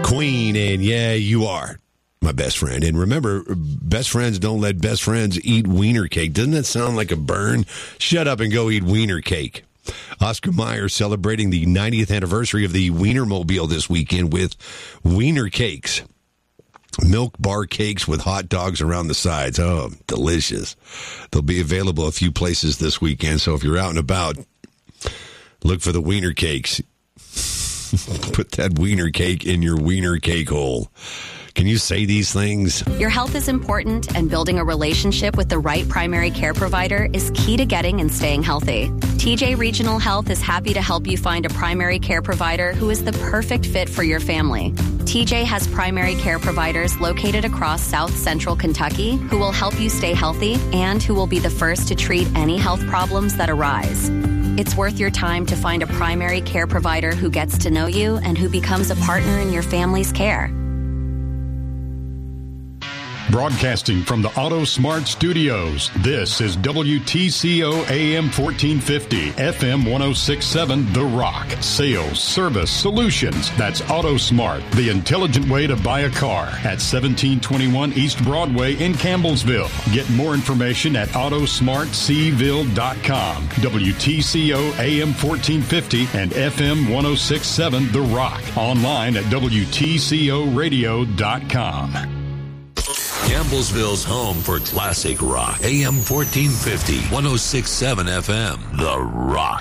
Queen, and yeah, you are my best friend. And remember, best friends don't let best friends eat wiener cake. Doesn't that sound like a burn? Shut up and go eat wiener cake. Oscar Mayer celebrating the 90th anniversary of the Wienermobile this weekend with wiener cakes. Milk bar cakes with hot dogs around the sides. Oh, delicious. They'll be available a few places this weekend, so if you're out and about, look for the wiener cakes. Put that wiener cake in your wiener cake hole. Can you say these things? Your health is important, and building a relationship with the right primary care provider is key to getting and staying healthy. TJ Regional Health is happy to help you find a primary care provider who is the perfect fit for your family. TJ has primary care providers located across South Central Kentucky who will help you stay healthy and who will be the first to treat any health problems that arise. It's worth your time to find a primary care provider who gets to know you and who becomes a partner in your family's care. Broadcasting from the Auto Smart Studios, this is WTCO AM 1450, FM 1067, The Rock. Sales, service, solutions. That's Auto Smart, the intelligent way to buy a car at 1721 East Broadway in Campbellsville. Get more information at autosmartseville.com. WTCO AM 1450 and FM 1067, The Rock. Online at WTCOradio.com. Campbellsville's home for classic rock. AM 1450, 1067 FM, The Rock.